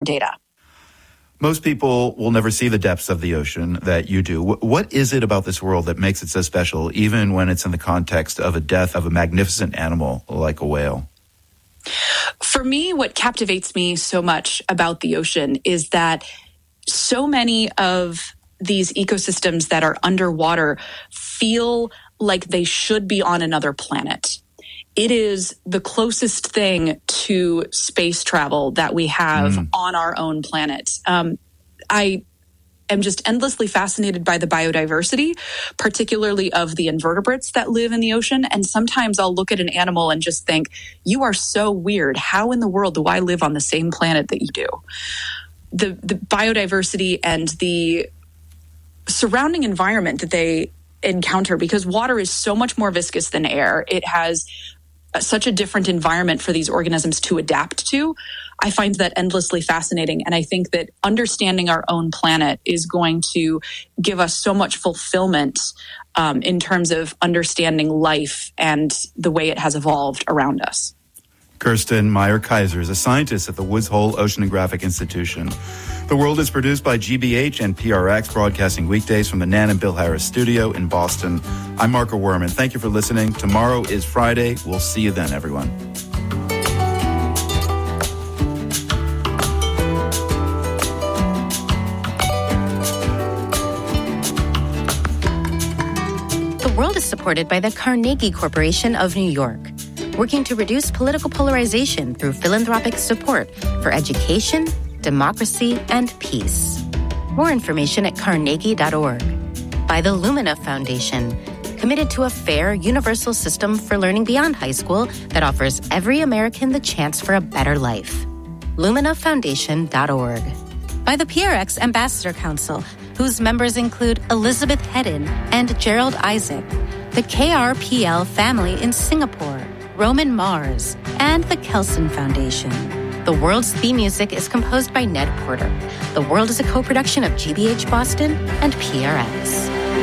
data. Most people will never see the depths of the ocean that you do. What is it about this world that makes it so special, even when it's in the context of a death of a magnificent animal like a whale? For me, what captivates me so much about the ocean is that so many of these ecosystems that are underwater feel like they should be on another planet. It is the closest thing to space travel that we have on our own planet. I am just endlessly fascinated by the biodiversity, particularly of the invertebrates that live in the ocean. And sometimes I'll look at an animal and just think, you are so weird. How in the world do I live on the same planet that you do? The biodiversity and the surrounding environment that they encounter, because water is so much more viscous than air. It has such a different environment for these organisms to adapt to. I find that endlessly fascinating. And I think that understanding our own planet is going to give us so much fulfillment in terms of understanding life and the way it has evolved around us. Kirsten Meyer-Kaiser is a scientist at the Woods Hole Oceanographic Institution. The World is produced by GBH and PRX, broadcasting weekdays from the Nan and Bill Harris studio in Boston. I'm Marco Werman. Thank you for listening. Tomorrow is Friday. We'll see you then, everyone. The World is supported by the Carnegie Corporation of New York, working to reduce political polarization through philanthropic support for education, democracy, and peace. More information at carnegie.org. By the Lumina Foundation, committed to a fair, universal system for learning beyond high school that offers every American the chance for a better life. LuminaFoundation.org. By the PRX Ambassador Council, whose members include Elizabeth Hedden and Gerald Isaac, the KRPL family in Singapore, Roman Mars, and the Kelson Foundation. The World's theme music is composed by Ned Porter. The World is a co-production of GBH Boston and PRX.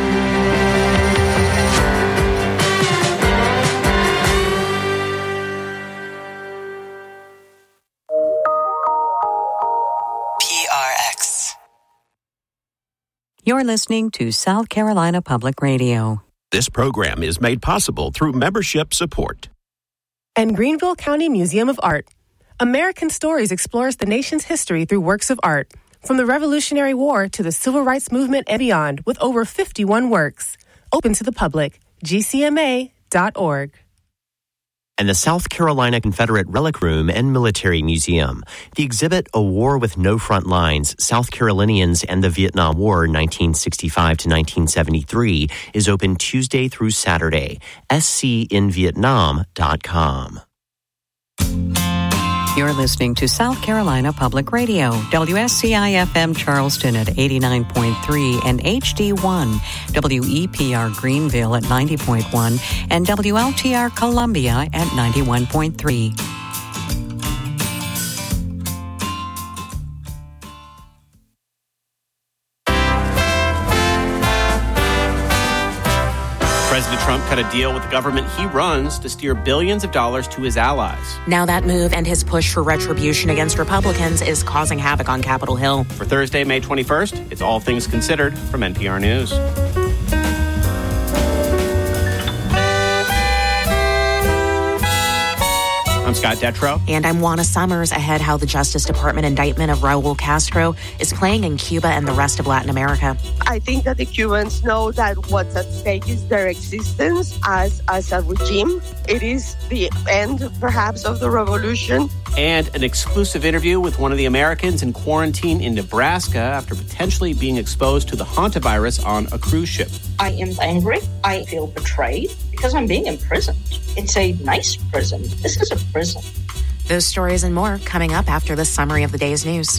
PRX. You're listening to South Carolina Public Radio. This program is made possible through membership support. And Greenville County Museum of Art. American Stories explores the nation's history through works of art, from the Revolutionary War to the Civil Rights Movement and beyond, with over 51 works. Open to the public. GCMA.org. And the South Carolina Confederate Relic Room and Military Museum. The exhibit, A War with No Front Lines, South Carolinians and the Vietnam War, 1965 to 1973, is open Tuesday through Saturday. SCInvietnam.com. You're listening to South Carolina Public Radio, WSCI-FM Charleston at 89.3 and HD1, WEPR Greenville at 90.1, and WLTR Columbia at 91.3. President Trump cut a deal with the government he runs to steer billions of dollars to his allies. Now that move and his push for retribution against Republicans is causing havoc on Capitol Hill. For Thursday, May 21st, it's All Things Considered from NPR News. I'm Scott Detrow. And I'm Juana Summers. Ahead, how the Justice Department indictment of Raul Castro is playing in Cuba and the rest of Latin America. I think that the Cubans know that what's at stake is their existence as a regime. It is the end, perhaps, of the revolution. And an exclusive interview with one of the Americans in quarantine in Nebraska after potentially being exposed to the hantavirus on a cruise ship. I am angry. I feel betrayed because I'm being imprisoned. It's a nice prison. This is a prison. Those stories and more coming up after the summary of the day's news.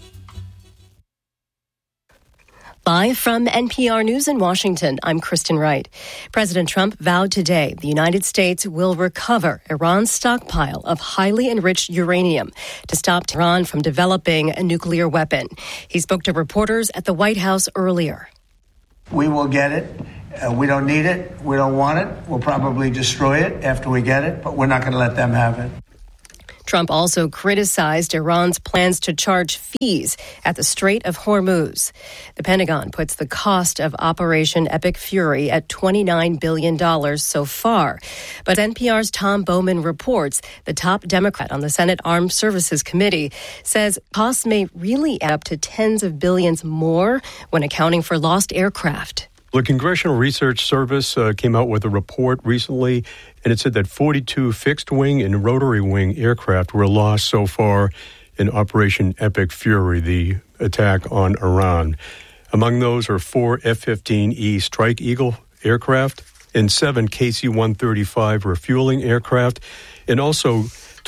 Live from NPR News in Washington, I'm Kristen Wright. President Trump vowed today the United States will recover Iran's stockpile of highly enriched uranium to stop Iran from developing a nuclear weapon. He spoke to reporters at the White House earlier. We will get it. We don't need it. We don't want it. We'll probably destroy it after we get it, but we're not going to let them have it. Trump also criticized Iran's plans to charge fees at the Strait of Hormuz. The Pentagon puts the cost of Operation Epic Fury at $29 billion so far. But NPR's Tom Bowman reports the top Democrat on the Senate Armed Services Committee says costs may really add up to tens of billions more when accounting for lost aircraft. The Congressional Research Service came out with a report recently, and it said that 42 fixed-wing and rotary-wing aircraft were lost so far in Operation Epic Fury, the attack on Iran. Among those are 4 F-15E Strike Eagle aircraft and 7 KC-135 refueling aircraft, and also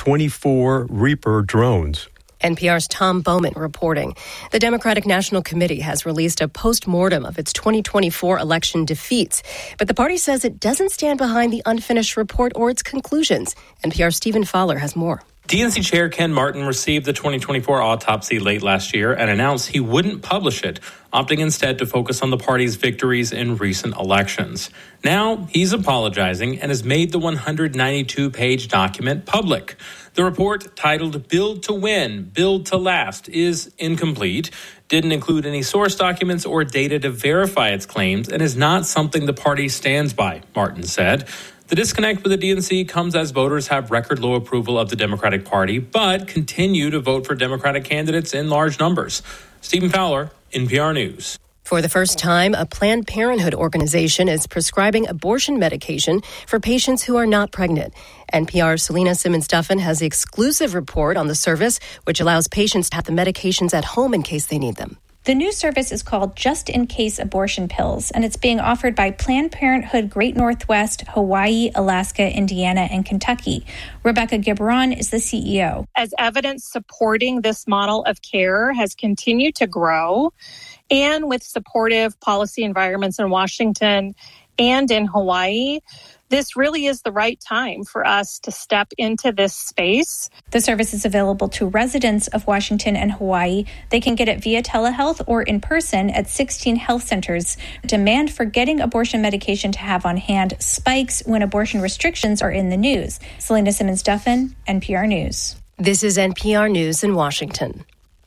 24 Reaper drones. NPR's Tom Bowman reporting. The Democratic National Committee has released a post-mortem of its 2024 election defeats, but the party says it doesn't stand behind the unfinished report or its conclusions. NPR's Stephen Fowler has more. DNC Chair Ken Martin received the 2024 autopsy late last year and announced he wouldn't publish it, opting instead to focus on the party's victories in recent elections. Now, he's apologizing and has made the 192-page document public. The report, titled Build to Win, Build to Last, is incomplete, didn't include any source documents or data to verify its claims, and is not something the party stands by, Martin said. The disconnect with the DNC comes as voters have record low approval of the Democratic Party, but continue to vote for Democratic candidates in large numbers. Stephen Fowler, NPR News. For the first time, a Planned Parenthood organization is prescribing abortion medication for patients who are not pregnant. NPR's Selena Simmons-Duffin has the exclusive report on the service, which allows patients to have the medications at home in case they need them. The new service is called Just In Case Abortion Pills, and it's being offered by Planned Parenthood Great Northwest, Hawaii, Alaska, Indiana, and Kentucky. Rebecca Gibran is the CEO. As evidence supporting this model of care has continued to grow, and with supportive policy environments in Washington and in Hawaii, this really is the right time for us to step into this space. The service is available to residents of Washington and Hawaii. They can get it via telehealth or in person at 16 health centers. Demand for getting abortion medication to have on hand spikes when abortion restrictions are in the news. Selena Simmons-Duffin, NPR News. This is NPR News in Washington.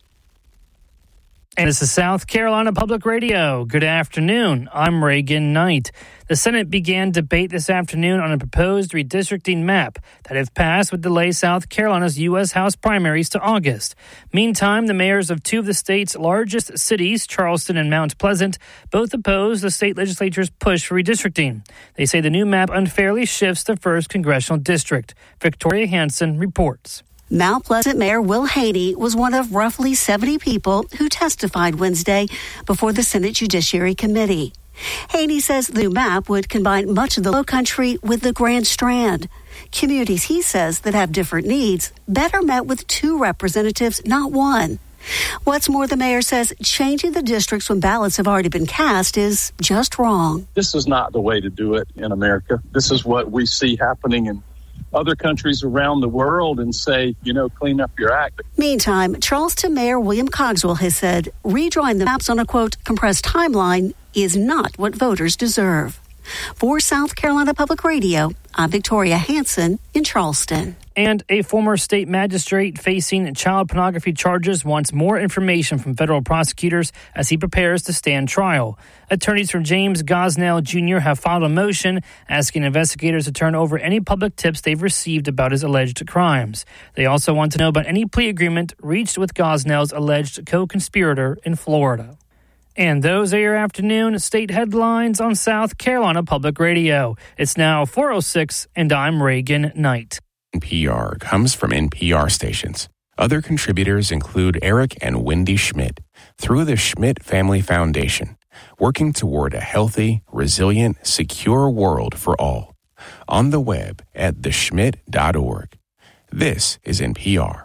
And this is South Carolina Public Radio. Good afternoon. I'm Reagan Knight. The Senate began debate this afternoon on a proposed redistricting map that, if passed, would delay South Carolina's U.S. House primaries to August. Meantime, the mayors of two of the state's largest cities, Charleston and Mount Pleasant, both oppose the state legislature's push for redistricting. They say the new map unfairly shifts the 1st Congressional District. Victoria Hansen reports. Mount Pleasant Mayor Will Haney was one of roughly 70 people who testified Wednesday before the Senate Judiciary Committee. Haney says the new map would combine much of the Lowcountry with the Grand Strand. Communities, he says, that have different needs better met with 2 representatives, not 1. What's more, the mayor says changing the districts when ballots have already been cast is just wrong. This is not the way to do it in America. This is what we see happening in other countries around the world and say, clean up your act. Meantime, Charleston Mayor William Cogswell has said redrawing the maps on a, quote, compressed timeline is not what voters deserve. For South Carolina Public Radio, I'm Victoria Hansen in Charleston. And a former state magistrate facing child pornography charges wants more information from federal prosecutors as he prepares to stand trial. Attorneys for James Gosnell Jr. have filed a motion asking investigators to turn over any public tips they've received about his alleged crimes. They also want to know about any plea agreement reached with Gosnell's alleged co-conspirator in Florida. And those are your afternoon state headlines on South Carolina Public Radio. It's now 4:06, and I'm Reagan Knight. NPR comes from NPR stations. Other contributors include Eric and Wendy Schmidt through the Schmidt Family Foundation, working toward a healthy, resilient, secure world for all. On the web at theschmidt.org. This is NPR.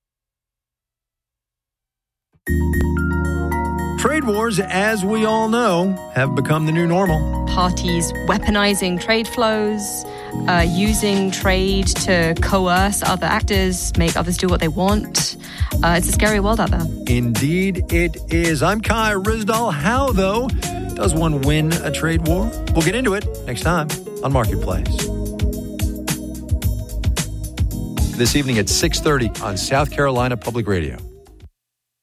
Trade wars, as we all know, have become the new normal. Parties weaponizing trade flows, using trade to coerce other actors, make others do what they want. It's a scary world out there. Indeed it is. I'm Kai Rizdal. How, though, does one win a trade war? We'll get into it next time on Marketplace. this evening at 6:30 on South Carolina Public Radio.